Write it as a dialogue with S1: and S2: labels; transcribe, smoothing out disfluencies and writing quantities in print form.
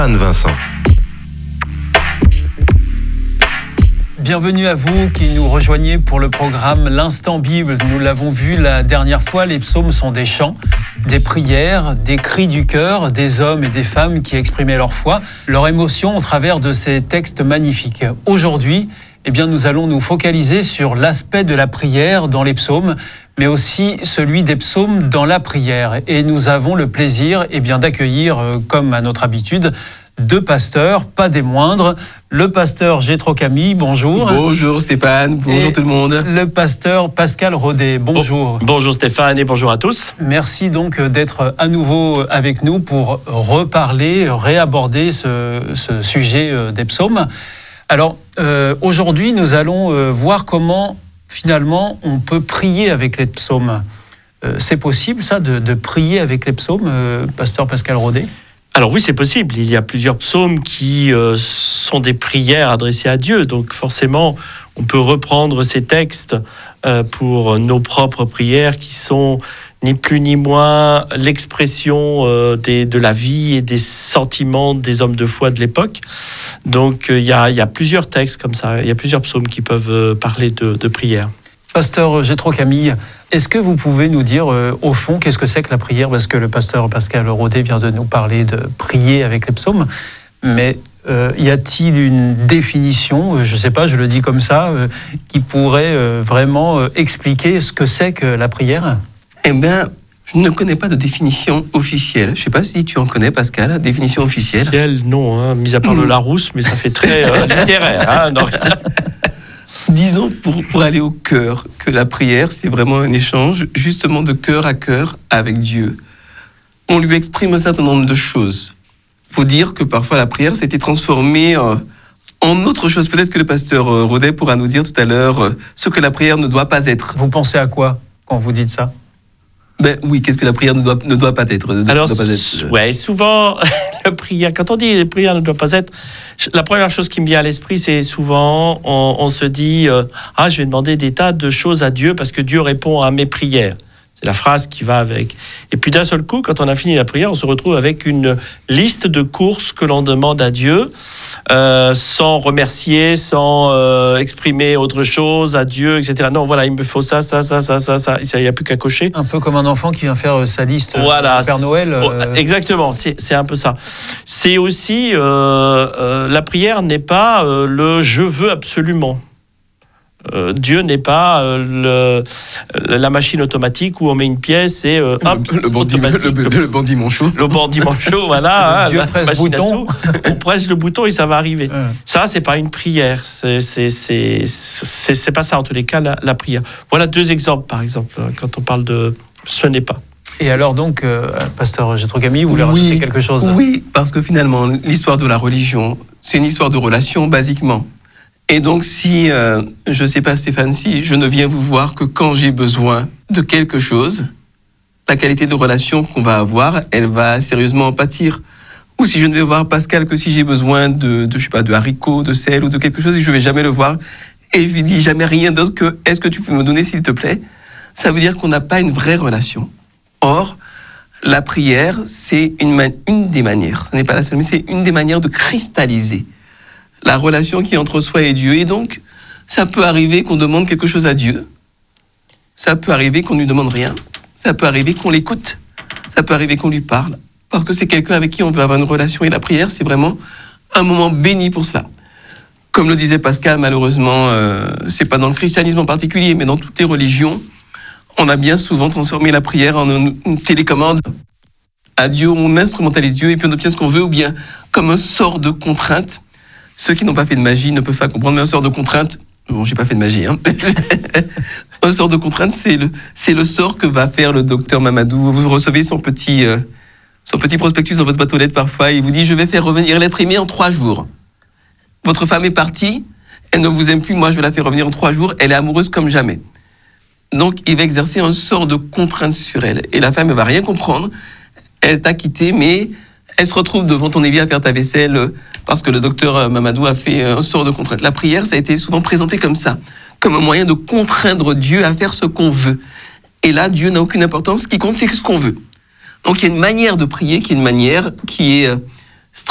S1: Anne Vincent.
S2: Bienvenue à vous qui nous rejoignez pour le programme L'Instant Bible. Nous l'avons vu la dernière fois, les psaumes sont des chants, des prières, des cris du cœur, des hommes et des femmes qui exprimaient leur foi, leur émotion au travers de ces textes magnifiques. Aujourd'hui, nous allons nous focaliser sur l'aspect de la prière dans les psaumes, mais aussi celui des psaumes dans la prière. Et nous avons le plaisir d'accueillir, comme à notre habitude, deux pasteurs, pas des moindres. Le pasteur Jétro Camille, bonjour.
S3: Bonjour Stéphane, bonjour tout le monde.
S2: Le pasteur Pascal Rodet, bonjour.
S4: Bonjour Stéphane et bonjour à tous.
S2: Merci donc d'être à nouveau avec nous pour reparler, réaborder ce sujet des psaumes. Alors, aujourd'hui, nous allons voir comment, finalement, on peut prier avec les psaumes. C'est possible, ça, de prier avec les psaumes, pasteur Pascal Rodet ?
S4: Alors oui, c'est possible. Il y a plusieurs psaumes qui sont des prières adressées à Dieu. Donc forcément, on peut reprendre ces textes pour nos propres prières qui sont ni plus ni moins l'expression de la vie et des sentiments des hommes de foi de l'époque. Donc il y a plusieurs textes comme ça. Il y a plusieurs psaumes qui peuvent parler de prière.
S2: Pasteur Jétro Camille, est-ce que vous pouvez nous dire, au fond, qu'est-ce que c'est que la prière ? Parce que le pasteur Pascal Rodet vient de nous parler de prier avec les psaumes, mais y a-t-il une définition, je ne sais pas, je le dis comme ça, qui pourrait vraiment expliquer ce que c'est que la prière ?
S3: Eh bien, je ne connais pas de définition officielle. Je ne sais pas si tu en connais, Pascal, définition officielle.
S4: Officielle, non, mis à part le Larousse, mais ça fait très littéraire. Donc...
S3: Disons, pour aller au cœur, que la prière, c'est vraiment un échange, justement de cœur à cœur avec Dieu. On lui exprime un certain nombre de choses. Il faut dire que parfois la prière s'était transformée en autre chose. Peut-être que le pasteur Rodet pourra nous dire tout à l'heure ce que la prière ne doit pas être.
S2: Vous pensez à quoi quand vous dites ça ?
S3: Oui, qu'est-ce que la prière ne doit pas être ?
S4: Alors, souvent, la prière, quand on dit la prière ne doit pas être, la première chose qui me vient à l'esprit, c'est souvent, on se dit, je vais demander des tas de choses à Dieu parce que Dieu répond à mes prières. C'est la phrase qui va avec. Et puis d'un seul coup, quand on a fini la prière, on se retrouve avec une liste de courses que l'on demande à Dieu, sans remercier, sans exprimer autre chose à Dieu, etc. Non, voilà, il me faut ça, il n'y a plus qu'à cocher.
S2: Un peu comme un enfant qui vient faire sa liste
S4: voilà,
S2: Père Noël.
S4: Exactement, c'est un peu ça. C'est aussi, la prière n'est pas le « je veux absolument ». Dieu n'est pas la machine automatique où on met une pièce et hop,
S3: le bandit manchot.
S4: Le bandit manchot, voilà.
S2: Dieu presse le bouton.
S4: On presse le bouton et ça va arriver. Ça, c'est pas une prière. C'est pas ça, en tous les cas, la prière. Voilà deux exemples, par exemple, quand on parle de ce n'est pas.
S2: Et alors donc, pasteur Jétro Camille, vous voulez rajouter quelque chose ?
S3: Oui, parce que finalement, l'histoire de la religion, c'est une histoire de relation, basiquement. Et donc, si, je ne sais pas Stéphane, si je ne viens vous voir que quand j'ai besoin de quelque chose, la qualité de relation qu'on va avoir, elle va sérieusement en pâtir. Ou si je ne vais voir Pascal que si j'ai besoin de haricots, de sel ou de quelque chose, et je ne vais jamais le voir, et je lui dis jamais rien d'autre que « est-ce que tu peux me donner s'il te plaît ?» Ça veut dire qu'on n'a pas une vraie relation. Or, la prière, c'est une des manières, ce n'est pas la seule, mais c'est une des manières de cristalliser la relation qui est entre soi et Dieu. Et donc, ça peut arriver qu'on demande quelque chose à Dieu. Ça peut arriver qu'on ne lui demande rien. Ça peut arriver qu'on l'écoute. Ça peut arriver qu'on lui parle. Parce que c'est quelqu'un avec qui on veut avoir une relation. Et la prière, c'est vraiment un moment béni pour cela. Comme le disait Pascal, malheureusement, c'est pas dans le christianisme en particulier, mais dans toutes les religions, on a bien souvent transformé la prière en une télécommande. À Dieu, on instrumentalise Dieu et puis on obtient ce qu'on veut, ou bien comme un sort de contrainte. Ceux qui n'ont pas fait de magie ne peuvent pas comprendre, mais un sort de contrainte, bon, j'ai pas fait de magie, un sort de contrainte, c'est le sort que va faire le docteur Mamadou. Vous recevez son petit prospectus dans votre boîte aux lettres parfois, et il vous dit, je vais faire revenir l'être aimé en 3 jours. Votre femme est partie, elle ne vous aime plus, moi je la fais revenir en 3 jours, elle est amoureuse comme jamais. Donc il va exercer un sort de contrainte sur elle, et la femme ne va rien comprendre, elle t'a quitté, mais elle se retrouve devant ton évier à faire ta vaisselle parce que le docteur Mamadou a fait un sort de contrainte. La prière, ça a été souvent présenté comme ça, comme un moyen de contraindre Dieu à faire ce qu'on veut. Et là, Dieu n'a aucune importance, ce qui compte, c'est ce qu'on veut. Donc il y a une manière de prier qui est une manière qui est